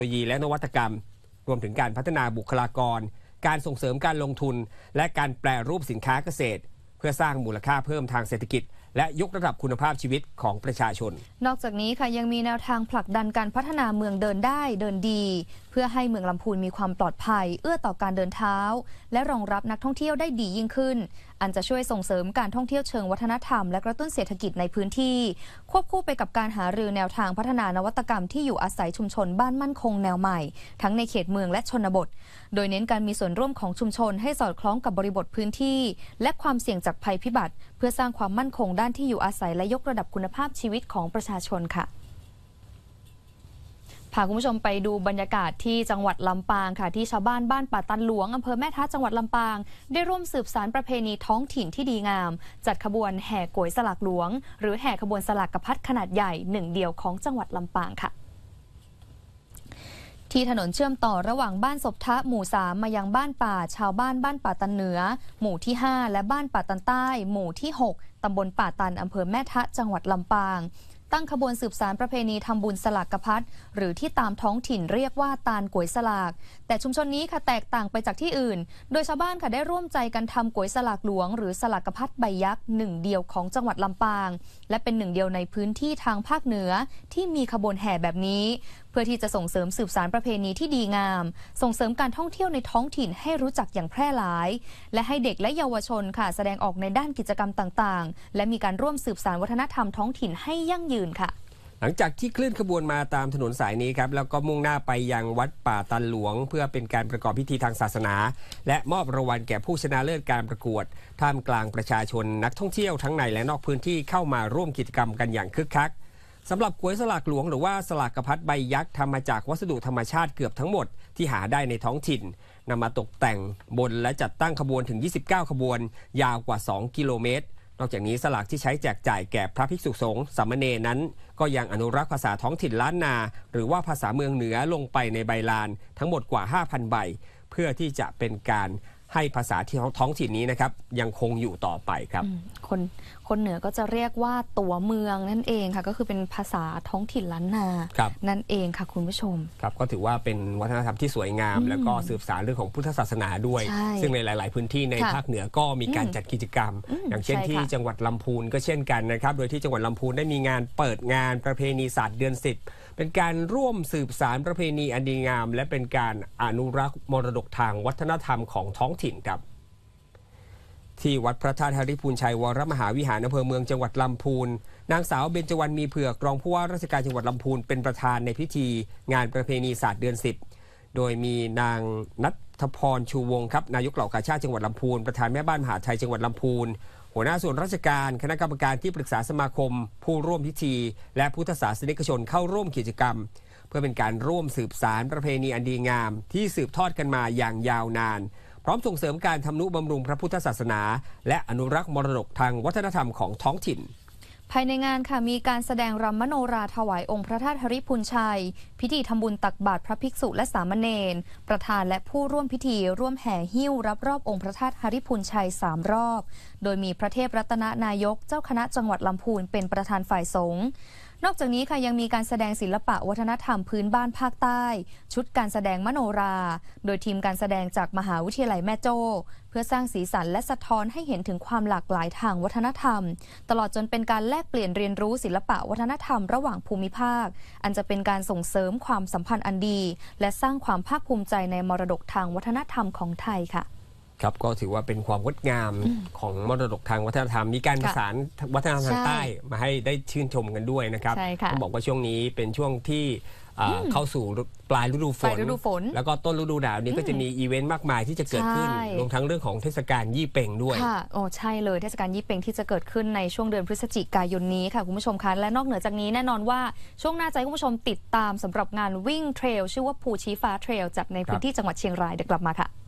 โลยีและนวัตกรรมรวมถึงการพัฒนาบุคลากรการส่งเสริมการลงทุนและการแปรรูปสินค้าเกษตรเพื่อสร้างมูลค่าเพิ่มทางเศรษฐกิจและยกระดับคุณภาพชีวิตของประชาชนนอกจากนี้ค่ะยังมีแนวทางผลักดันการพัฒนาเมืองเดินได้เดินดีเพื่อให้เมืองลำพูนมีความปลอดภัยเอื้อต่อการเดินเท้าและรองรับนักท่องเที่ยวได้ดียิ่งขึ้นอันจะช่วยส่งเสริมการท่องเที่ยวเชิงวัฒนธรรมและกระตุ้นเศรษฐกิจในพื้นที่ควบคู่ไปกับการหารือแนวทางพัฒนานวัตกรรมที่อยู่อาศัยชุมชนบ้านมั่นคงแนวใหม่ทั้งในเขตเมืองและชนบทโดยเน้นการมีส่วนร่วมของชุมชนให้สอดคล้องกับบริบทพื้นที่และความเสี่ยงจากภัยพิบัติเพื่อสร้างความมั่นคงด้านที่อยู่อาศัยและยกระดับคุณภาพชีวิตของประชาชนค่ะพาคุณผู้ชมไปดูบรรยากาศที่จังหวัดลำปางค่ะที่ชาวบ้านบ้านป่าตันหลวงอำเภอแม่ท้าจังหวัดลำปางได้ร่วมสืบสานประเพณีท้องถิ่นที่ดีงามจัดขบวนแห่โกยสลักหลวงหรือแห่ขบวนสลักกพัดขนาดใหญ่หนึ่งเดียวของจังหวัดลำปางค่ะที่ถนนเชื่อมต่อระหว่างบ้านศพทะหมู่ 3มายังบ้านป่าชาวบ้านบ้านป่าตันเหนือหมู่ที่ 5และบ้านป่าตันใต้หมู่ที่ 6ตำบลป่าตันอำเภอแม่ทะจังหวัดลำปางตั้งขบวนสืบสานประเพณีทำบุญสลากกพัดหรือที่ตามท้องถิ่นเรียกว่าตาลก๋วยสลากแต่ชุมชนนี้ค่ะแตกต่างไปจากที่อื่นโดยชาวบ้านค่ะได้ร่วมใจกันทำก๋วยสลากหลวงหรือสลากกพัดใบยักษ์หนึ่งเดียวของจังหวัดลำปางและเป็นหนึ่งเดียวในพื้นที่ทางภาคเหนือที่มีขบวนแห่แบบนี้เพื่อที่จะส่งเสริมสืบสานประเพณีที่ดีงามส่งเสริมการท่องเที่ยวในท้องถิ่นให้รู้จักอย่างแพร่หลายและให้เด็กและเยาวชนค่ะแสดงออกในด้านกิจกรรมต่างๆและมีการร่วมสืบสานวัฒนธรรมท้องถิ่นให้ยั่งยืนค่ะหลังจากที่เคลื่อนขบวนมาตามถนนสายนี้ครับแล้วก็มุ่งหน้าไปยังวัดป่าตันหลวงเพื่อเป็นการประกอบพิธีทางศาสนาและมอบรางวัลแก่ผู้ชนะเลิศการประกวดท่ามกลางประชาชนนักท่องเที่ยวทั้งในและนอกพื้นที่เข้ามาร่วมกิจกรรมกันอย่างคึกคักสำหรับก๋วยสลากหลวงหรือว่าสลากกพัดใบยักษ์ทำมาจากวัสดุธรรมชาติเกือบทั้งหมดที่หาได้ในท้องถิ่นนำมาตกแต่งบนและจัดตั้งขบวนถึง29ขบวนยาวกว่า2กิโลเมตรนอกจากนี้สลากที่ใช้แจกจ่ายแก่พระภิกษุสงฆ์สามเณรนั้นก็ยังอนุรักษ์ภาษาท้องถิ่นล้านนาหรือว่าภาษาเมืองเหนือลงไปในใบลานทั้งหมดกว่า 5,000 ใบเพื่อที่จะเป็นการให้ภาษาที่ท้องถิ่นนี้นะครับยังคงอยู่ต่อไปครับคนเหนือก็จะเรียกว่าตัวเมืองนั่นเองค่ะก็คือเป็นภาษาท้องถิ่นล้านนานั่นเองค่ะคุณผู้ชมครับก็ถือว่าเป็นวัฒนธรรมที่สวยงามแล้วก็สืบสานเรื่องของพุทธศาสนาด้วยซึ่งในหลายๆพื้นที่ในภาคเหนือก็มีการจัดกิจกรรมอย่างเช่นที่จังหวัดลำพูนก็เช่นกันนะครับโดยที่จังหวัดลำพูนได้มีงานเปิดงานประเพณีศาสตร์เดือน10เป็นการร่วมสืบสานประเพณีอันดีงามและเป็นการอนุรักษ์มรดกทางวัฒนธรรมของท้องถิ่นครับที่วัดพระธาตุหริพูนชัยวรมหาวิหารอำเภอเมืองจังหวัดลำพูนนางสาวเบญจวรรณมีเผือกรองผู้ว่าราชการจังหวัดลำพูนเป็นประธานในพิธีงานประเพณีศาสตร์เดือน10โดยมีนางณัฐพรชูวงศ์ครับนายกเหล่ากาชาติจังหวัดลำพูนประธานแม่บ้านมหาไทยจังหวัดลำพูนหัวหน้าส่วนราชการคณะกรรมการที่ปรึกษาสมาคมผู้ร่วมพิธีและพุทธศาสนิกชนเข้าร่วมกิจกรรมเพื่อเป็นการร่วมสืบสานประเพณีอันดีงามที่สืบทอดกันมาอย่างยาวนานพร้อมส่งเสริมการทำนุบำรุงพระพุทธศาสนาและอนุรักษ์มรดกทางวัฒนธรรมของท้องถิ่นภายในงานค่ะมีการแสดงรำมโนราถวายองค์พระธาตุหริพูนชัยพิธีทำบุญตักบาตรพระภิกษุและสามเณรประธานและผู้ร่วมพิธีร่วมแห่หิ้วรับรอบองค์พระธาตุหริพูนชัย3รอบโดยมีพระเทพรัตนนายกเจ้าคณะจังหวัดลำพูนเป็นประธานฝ่ายสงฆ์นอกจากนี้ค่ะยังมีการแสดงศิลปะวัฒนธรรมพื้นบ้านภาคใต้ชุดการแสดงมโนราโดยทีมการแสดงจากมหาวิทยาลัยแม่โจ้เพื่อสร้างสีสันและสะท้อนให้เห็นถึงความหลากหลายทางวัฒนธรรมตลอดจนเป็นการแลกเปลี่ยนเรียนรู้ศิลปะวัฒนธรรมระหว่างภูมิภาคอันจะเป็นการส่งเสริมความสัมพันธ์อันดีและสร้างความภาคภูมิใจในมรดกทางวัฒนธรรมของไทยค่ะครับก็ถือว่าเป็นความงดงามของมรดกทางวัฒนธรรมมีการประสานวัฒนธรรมทางใต้มาให้ได้ชื่นชมกันด้วยนะครับต้องบอกว่าช่วงนี้เป็นช่วงที่เข้าสู่ปลายฤดูฝนแล้วก็ต้นฤดูหนาวนี้ก็จะมีอีเวนต์มากมายที่จะเกิดขึ้นรวมทั้งเรื่องของเทศกาลยี่เป่งด้วยค่ะโอ้ใช่เลยเทศกาลยี่เป่งที่จะเกิดขึ้นในช่วงเดือนพฤศจิกายนนี้ค่ะคุณผู้ชมคะและนอกเหนือจากนี้แน่นอนว่าช่วงหน้าใจคุณผู้ชมติดตามสำหรับงานวิ่งเทรลชื่อว่าภูชี้ฟ้าเทรลจากในพื้นที่จังหวัดเชียงรายเดี๋ยวกลับมาค่ะ